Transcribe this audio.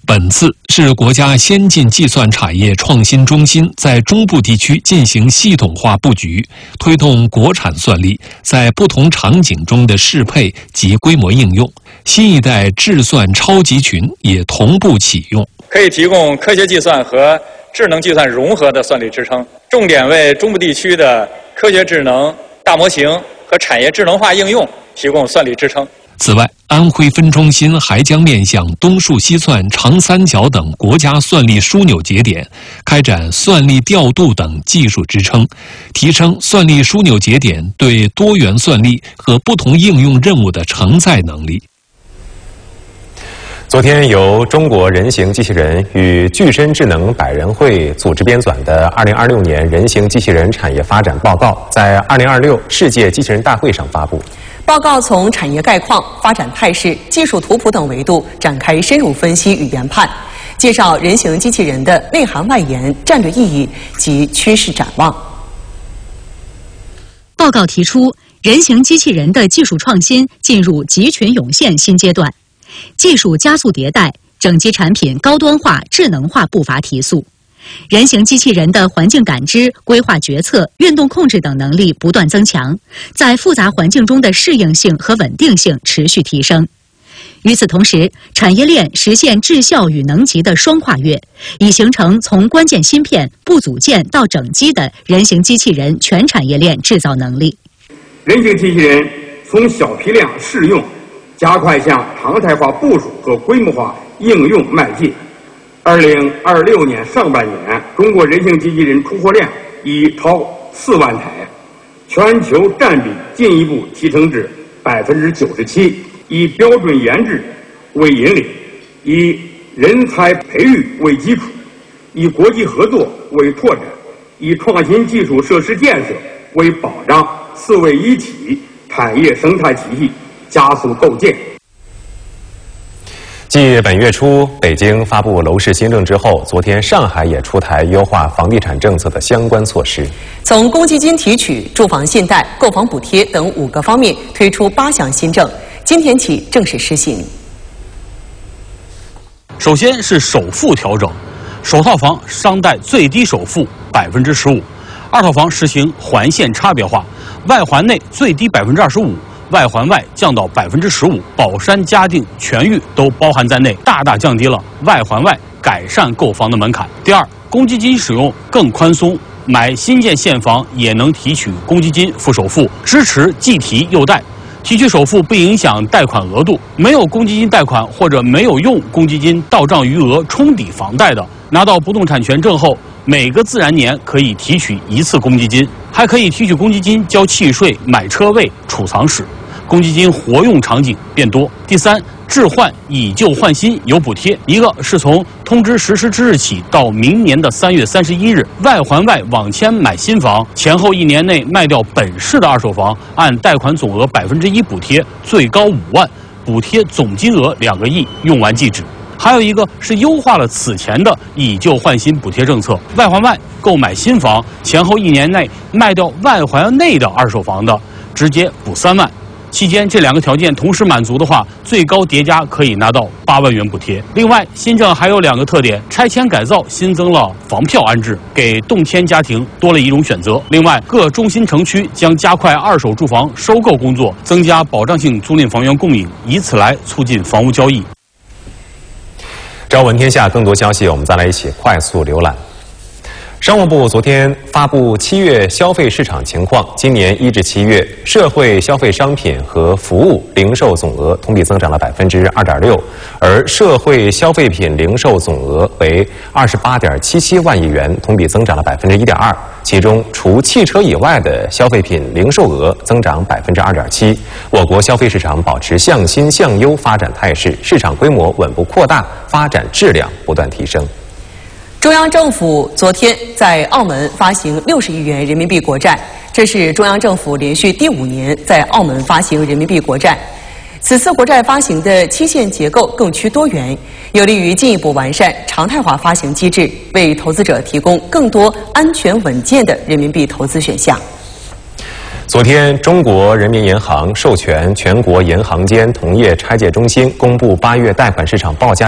本次是国家先进计算产业创新中心在中部地区进行系统化布局，推动国产算力在不同场景中的适配及规模应用。新一代智算超集群也同步启用， 可以提供科学计算和智能计算融合的算力支撑，重点为中部地区的科学智能、大模型和产业智能化应用提供算力支撑。 此外，安徽分中心还将面向东数西算、长三角等国家算力枢纽节点，开展算力调度等技术支撑，提升算力枢纽节点对多元算力和不同应用任务的承载能力。 昨天由中国人形机器人与具身智能百人会组织编纂的2026年人形机器人产业发展报告，在2026世界机器人大会上发布。 报告从产业概况、发展态势、技术图谱等维度展开深入分析与研判，介绍人形机器人的内涵外延、战略意义及趋势展望。 报告提出，人形机器人的技术创新进入集群涌现新阶段，技术加速迭代，整机产品高端化、智能化步伐提速。人形机器人的环境感知、规划决策、运动控制等能力不断增强，在复杂环境中的适应性和稳定性持续提升。与此同时，产业链实现质效与能级的双跨越，已形成从关键芯片、部组件到整机的人形机器人全产业链制造能力。 人形机器人从小批量试用，加快向常态化部署和规模化应用迈进。2026年上半年，中国人形机器人出货量已超4万台，全球占比进一步提升至97%，以标准研制为引领，以人才培育为基础，以国际合作为拓展，以创新基础设施建设为保障，四位一体产业生态体系加速构建。 继本月初北京发布楼市新政之后，昨天上海也出台优化房地产政策的相关措施， 从公积金提取、住房信贷、购房补贴等5个方面推出8项新政，今天起正式施行。 首先是首付调整，首套房商贷最低首付15%，二套房实行还现差别化，外环内最低25%。外环外降到15%，宝山嘉定全域都包含在内，大大降低了外环外改善购房的门槛。第二，公积金使用更宽松，买新建现房也能提取公积金付首付，支持既提又贷。提取首付不影响贷款额度，没有公积金贷款或者没有用公积金到账余额冲抵房贷的，拿到不动产权证后，每个自然年可以提取1次公积金，还可以提取公积金交契税、买车位、储藏室。公积金活用场景变多。第三，置换以旧换新有补贴，一个是从通知实施之日起到明年的3月31日，外环外网签买新房前后1年内卖掉本市的二手房，按贷款总额1%补贴，最高5万，补贴总金额2个亿，用完即止。还有一个是优化了此前的以旧换新补贴政策，外环外购买新房前后1年内卖掉外环内的二手房的，直接补3万。期间这2个条件同时满足的话，最高叠加可以拿到8万元补贴。另外，新政还有2个特点：拆迁改造新增了房票安置，给动迁家庭多了一种选择。另外，各中心城区将加快二手住房收购工作，增加保障性租赁房源供应，以此来促进房屋交易。 朝闻天下，更多消息我们再来一起快速浏览。商务部昨天发布7月消费市场情况，今年1至7月，社会消费商品和服务零售总额同比增长了2.6%，而社会消费品零售总额为28.77万亿元，同比增长了1.2%。其中，除汽车以外的消费品零售额增长2.7%。我国消费市场保持向新向优发展态势，市场规模稳步扩大，发展质量不断提升。 中央政府昨天在澳门发行60亿元人民币国债，这是中央政府连续第5年在澳门发行人民币国债。此次国债发行的期限结构更趋多元，有利于进一步完善常态化发行机制，为投资者提供更多安全稳健的人民币投资选项。 昨天，中国人民银行授权全国银行间同业拆借中心公布8月贷款市场报价